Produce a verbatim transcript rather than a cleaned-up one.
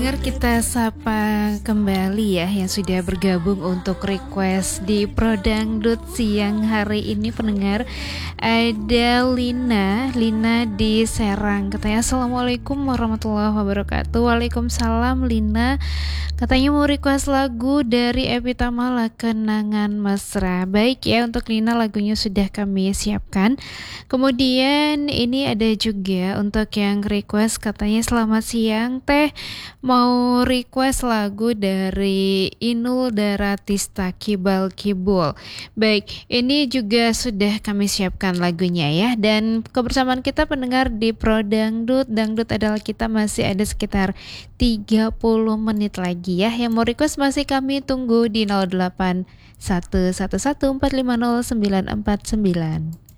pendengar, kita sapa kembali ya yang sudah bergabung untuk request di Prodangdut siang hari ini. Pendengar, ada Lina Lina di Serang, katanya assalamualaikum warahmatullahi wabarakatuh. Waalaikumsalam Lina, katanya mau request lagu dari Evi Tamala, Kenangan Mesra. Baik ya, untuk Lina lagunya sudah kami siapkan. Kemudian ini ada juga untuk yang request, katanya selamat siang Teh, mau request lagu dari Inul Daratista, Kibal Kibul. Baik, ini juga sudah kami siapkan lagunya ya. Dan kebersamaan kita pendengar di Pro Dangdut Dangdut adalah kita masih ada sekitar tiga puluh menit lagi ya. Yang mau request masih kami tunggu di nol delapan satu satu satu empat lima nol sembilan empat sembilan.